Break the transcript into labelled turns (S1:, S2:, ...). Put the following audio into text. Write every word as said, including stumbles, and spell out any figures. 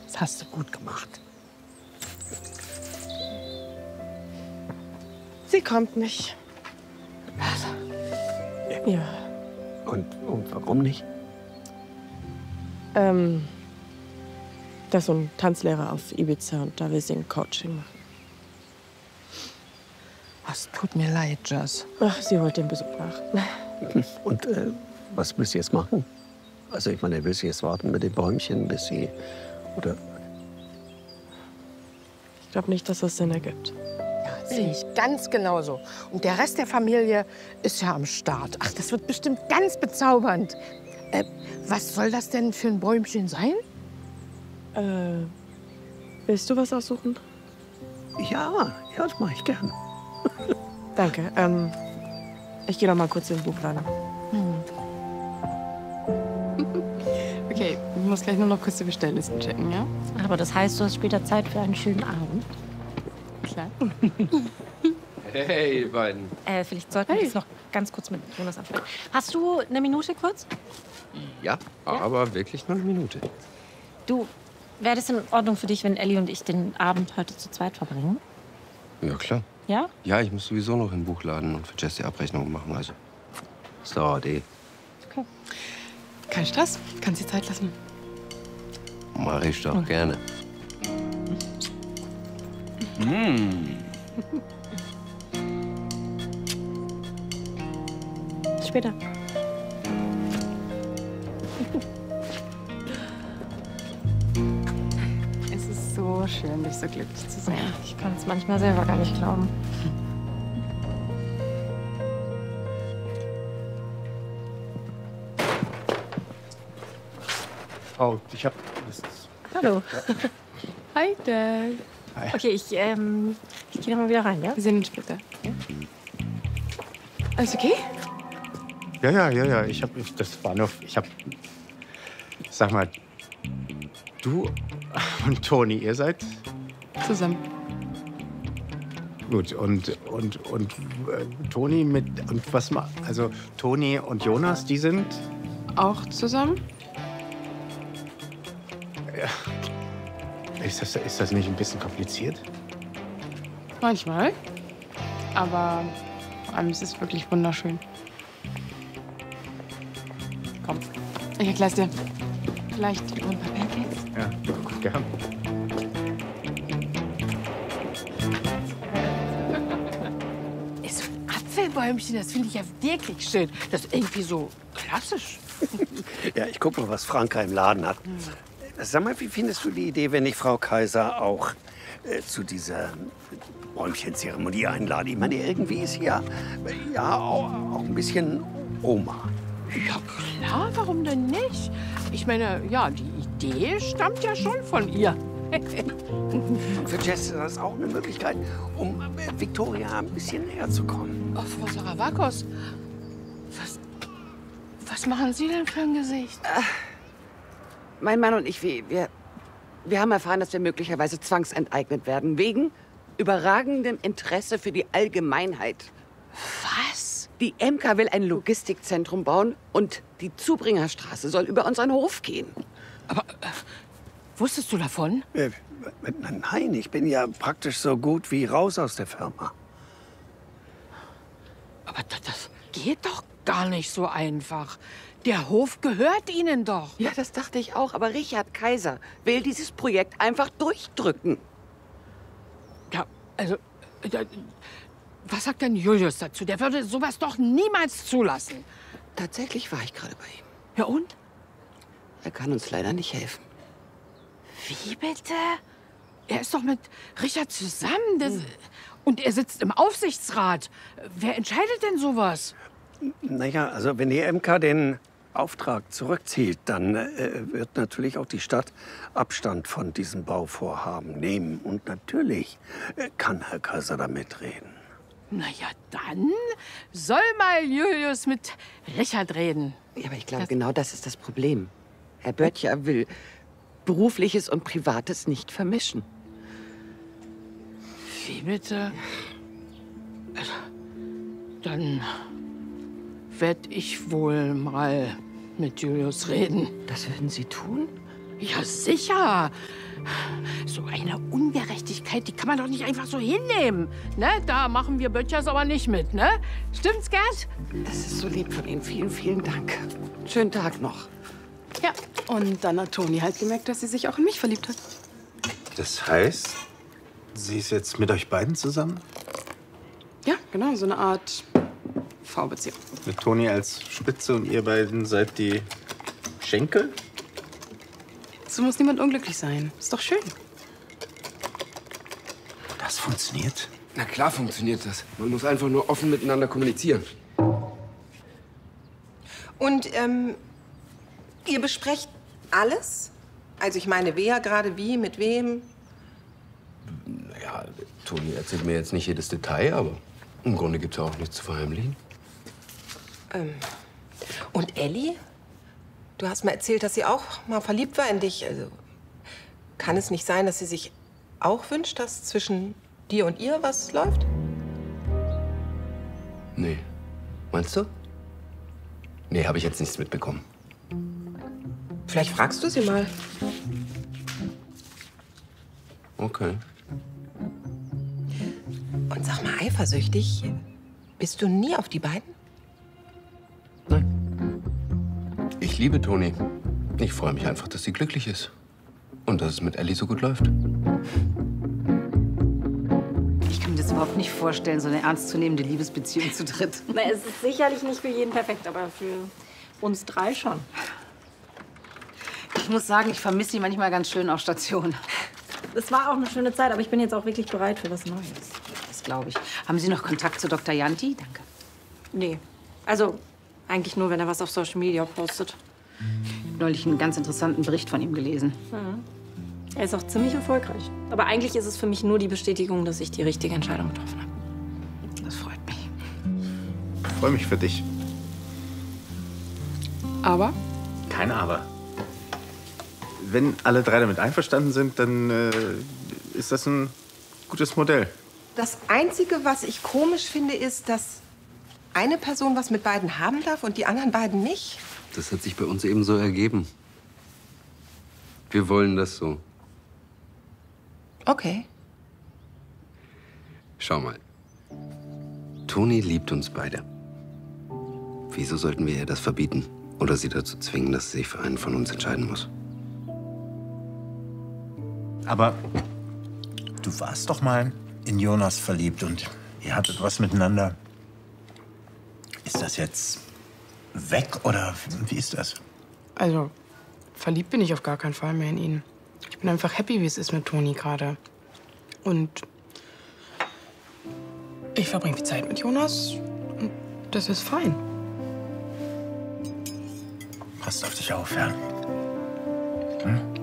S1: Das hast du gut gemacht.
S2: Sie kommt nicht.
S1: Was?
S2: Ja.
S3: Und, und warum nicht?
S2: Ähm, das ist so ein Tanzlehrer auf Ibiza und da will sie ein Coaching machen.
S1: Es tut mir leid, Jess.
S2: Ach, sie holt den Besuch nach.
S3: Und äh, was willst du jetzt machen? Also ich meine, willst du jetzt warten mit den Bäumchen, bis sie... Oder...
S2: Ich glaube nicht, dass das Sinn ergibt.
S1: Ja, sehe ich ganz genauso. Und der Rest der Familie ist ja am Start. Ach, das wird bestimmt ganz bezaubernd. Äh, was soll das denn für ein Bäumchen sein?
S2: Äh, willst du was aussuchen?
S3: Ja, ja, das mache ich gern.
S2: Danke. Ähm, ich gehe noch mal kurz in den Buchladen.
S1: Hm.
S4: Okay, ich muss gleich nur noch kurz die Bestelllisten checken, ja?
S5: Aber das heißt, du hast später Zeit für einen schönen Abend.
S4: Klar.
S6: Hey, ihr beiden.
S5: Äh, vielleicht sollten wir jetzt noch ganz kurz mit Jonas ansprechen. Hast du eine Minute kurz?
S6: Ja, aber wirklich nur eine Minute.
S5: Du, wäre das in Ordnung für dich, wenn Ellie und ich den Abend heute zu zweit verbringen?
S6: Ja, klar.
S5: Ja?
S6: Ja, ich muss sowieso noch in den Buchladen und für Jess die Abrechnung machen, also. Das dauert eh.
S5: Okay.
S4: Kein Stress, kannst dir Zeit lassen.
S6: Mach ich doch gerne.
S5: Mm. Bis später.
S4: Es ist so schön, dich so glücklich zu sehen.
S5: Ja, ich kann es manchmal selber gar nicht glauben.
S7: Oh, ich hab... Das
S5: Hallo.
S4: Hi, Dad.
S7: Hi.
S5: Okay, ich, ähm, ich gehe noch mal wieder rein, ja?
S4: Wir sehen uns später. Ja? Alles okay?
S7: Ja, ja, ja, ja. Ich hab... Ich, das war nur... Ich hab... Sag mal... Du und Toni, ihr seid...
S4: Zusammen.
S7: Gut, und... Und... Und... Äh, Toni mit... Und was ma... Also, Toni und Jonas, die sind...
S4: Auch zusammen?
S7: Ja. Ist das, ist das nicht ein bisschen kompliziert?
S4: Manchmal. Aber vor allem ist es wirklich wunderschön. Komm, ich erklär's dir. Vielleicht lieber ein paar Pancakes?
S7: Ja, gern.
S1: So ein Apfelbäumchen, das finde ich ja wirklich schön. Das ist irgendwie so klassisch.
S3: Ja, ich guck mal, was Franka im Laden hat. Sag mal, wie findest du die Idee, wenn ich Frau Kaiser auch äh, zu dieser Bäumchenzeremonie einlade? Ich meine, irgendwie ist sie ja, ja auch, auch ein bisschen Oma.
S1: Ja klar, warum denn nicht? Ich meine, ja, die Idee stammt ja schon von ihr.
S3: Für Jess ist das auch eine Möglichkeit, um äh, Victoria ein bisschen näher zu kommen.
S1: Oh, Frau Saravakos, was, was machen Sie denn für ein Gesicht?
S8: Äh, mein Mann und ich, wir, wir, wir haben erfahren, dass wir möglicherweise zwangsenteignet werden, wegen überragendem Interesse für die Allgemeinheit.
S1: Was?
S8: Die E M K will ein Logistikzentrum bauen und die Zubringerstraße soll über unseren Hof gehen.
S1: Aber äh, wusstest du davon?
S3: Äh, nein, ich bin ja praktisch so gut wie raus aus der Firma.
S1: Aber das, das geht doch gar nicht so einfach. Der Hof gehört Ihnen doch.
S8: Ja, das dachte ich auch. Aber Richard Kaiser will dieses Projekt einfach durchdrücken.
S1: Ja, also, äh, was sagt denn Julius dazu? Der würde sowas doch niemals zulassen.
S8: Tatsächlich war ich gerade bei ihm.
S1: Ja und?
S8: Er kann uns leider nicht helfen.
S1: Wie bitte? Er ist doch mit Richard zusammen. Das, und er sitzt im Aufsichtsrat. Wer entscheidet denn sowas?
S3: Naja, also wenn die E M K den Auftrag zurückzieht, dann äh, wird natürlich auch die Stadt Abstand von diesem Bauvorhaben nehmen. Und natürlich äh, kann Herr Kaiser da mitreden.
S1: Na ja, dann soll mal Julius mit Richard reden.
S8: Ja, aber ich glaube, genau das ist das Problem. Herr Böttcher will Berufliches und Privates nicht vermischen.
S1: Wie bitte? Dann werde ich wohl mal mit Julius reden.
S8: Das würden Sie tun?
S1: Ja, sicher. so eine Ungerechtigkeit, die kann man doch nicht einfach so hinnehmen. Ne? Da machen wir Böttchers aber nicht mit, ne? Stimmt's, Gerd?
S8: Das ist so lieb von Ihnen. Vielen, vielen Dank. Schönen Tag noch.
S4: Ja, und dann hat Toni halt gemerkt, dass sie sich auch in mich verliebt hat.
S7: Das heißt, sie ist jetzt mit euch beiden zusammen?
S4: Ja, genau, so eine Art V-Beziehung.
S7: Mit Toni als Spitze und ihr beiden seid die Schenkel?
S4: So muss niemand unglücklich sein. Ist doch schön.
S7: Das funktioniert.
S6: Na klar funktioniert das. Man muss einfach nur offen miteinander kommunizieren.
S9: Und ähm, ihr besprecht alles? Also ich meine, wer gerade wie, mit wem?
S6: Naja, Toni erzählt mir jetzt nicht jedes Detail, aber im Grunde gibt es ja auch nichts zu verheimlichen.
S9: Ähm, und Elli? Du hast mir erzählt, dass sie auch mal verliebt war in dich. Also, kann es nicht sein, dass sie sich auch wünscht, dass zwischen dir und ihr was läuft?
S6: Nee. Meinst du? Nee, habe ich jetzt nichts mitbekommen.
S9: Vielleicht fragst du sie mal.
S6: Okay.
S9: Und sag mal, eifersüchtig, bist du nie auf die beiden?
S6: Ich liebe Toni. Ich freue mich einfach, dass sie glücklich ist. Und dass es mit Elli so gut läuft.
S10: Ich kann mir das überhaupt nicht vorstellen, so eine ernstzunehmende Liebesbeziehung zu dritt.
S5: Na, es ist sicherlich nicht für jeden perfekt, aber für uns drei schon.
S10: Ich muss sagen, ich vermisse sie manchmal ganz schön auf Station.
S5: Es war auch eine schöne Zeit, aber ich bin jetzt auch wirklich bereit für was Neues.
S10: Das glaube ich. Haben Sie noch Kontakt zu Doktor Janti? Danke.
S5: Nee. Also, eigentlich nur, wenn er was auf Social Media postet.
S10: Ich habe neulich einen ganz interessanten Bericht von ihm gelesen.
S5: Mhm. Er ist auch ziemlich erfolgreich. Aber eigentlich ist es für mich nur die Bestätigung, dass ich die richtige Entscheidung getroffen habe.
S10: Das freut mich.
S7: Ich freue mich für dich.
S4: Aber?
S7: Kein Aber. Wenn alle drei damit einverstanden sind, dann äh, ist das ein gutes Modell.
S9: Das Einzige, was ich komisch finde, ist, dass eine Person was mit beiden haben darf und die anderen beiden nicht.
S6: Das hat sich bei uns eben so ergeben. Wir wollen das so.
S9: Okay.
S6: Schau mal. Toni liebt uns beide. Wieso sollten wir ihr das verbieten? Oder sie dazu zwingen, dass sie sich für einen von uns entscheiden muss?
S11: Aber du warst doch mal in Jonas verliebt und ihr hattet was miteinander. Ist das jetzt weg oder wie ist das?
S4: Also, verliebt bin ich auf gar keinen Fall mehr in ihn. Ich bin einfach happy, wie es ist mit Toni gerade. Und ich verbringe viel Zeit mit Jonas und das ist fein.
S11: Passt auf dich auf, ja? Hm?